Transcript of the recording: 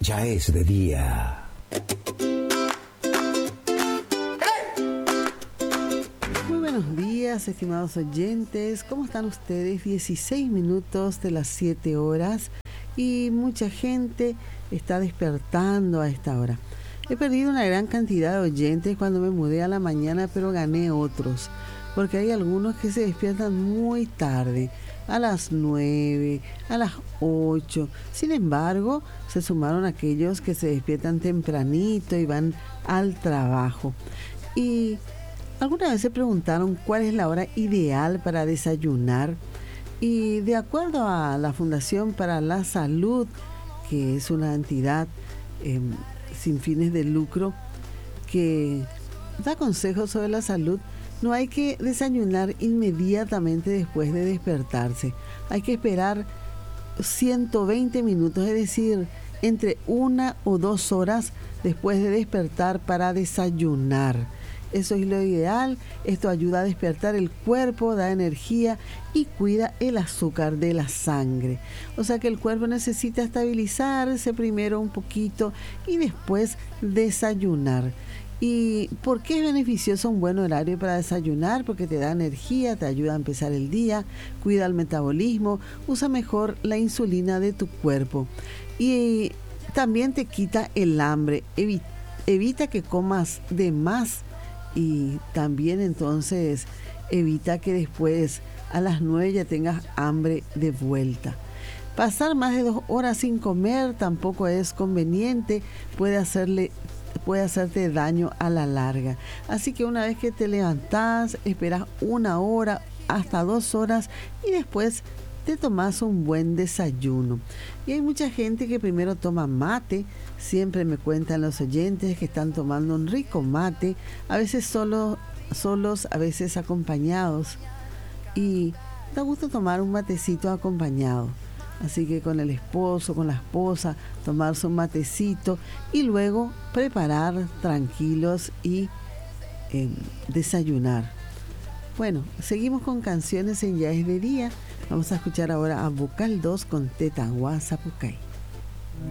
Ya es de día. Muy buenos días, estimados oyentes. ¿Cómo están ustedes? 16 minutos de las 7 horas y mucha gente está despertando a esta hora. He perdido una gran cantidad de oyentes cuando me mudé a la mañana, pero gané otros, porque hay algunos que se despiertan muy tarde, a las 9, a las 8. Sin embargo, se sumaron aquellos que se despiertan tempranito y van al trabajo. Y alguna vez se preguntaron cuál es la hora ideal para desayunar. Y de acuerdo a la Fundación para la Salud, que es una entidad sin fines de lucro que da consejos sobre la salud, no hay que desayunar inmediatamente después de despertarse. Hay que esperar 120 minutos, es decir, entre 1 o 2 horas después de despertar para desayunar. Eso es lo ideal. Esto ayuda a despertar el cuerpo, da energía y cuida el azúcar de la sangre. O sea que el cuerpo necesita estabilizarse primero un poquito y después desayunar. ¿Y por qué es beneficioso un buen horario para desayunar? Porque te da energía, te ayuda a empezar el día, cuida el metabolismo, usa mejor la insulina de tu cuerpo y también te quita el hambre, evita que comas de más y también entonces evita que después a las 9 ya tengas hambre de vuelta. Pasar más de 2 horas sin comer tampoco es conveniente, puede hacerte daño a la larga. Así que una vez que te levantás, esperas 1 hora hasta 2 horas y después te tomas un buen desayuno. Y hay mucha gente que primero toma mate. Siempre me cuentan los oyentes que están tomando un rico mate, a veces solos, a veces acompañados. Y da gusto tomar un matecito acompañado. Así que con el esposo, con la esposa, tomarse un matecito y luego preparar tranquilos y desayunar. Bueno, seguimos con canciones en Ya es de Día. Vamos a escuchar ahora a Vocal 2 con Teta Guasapucay.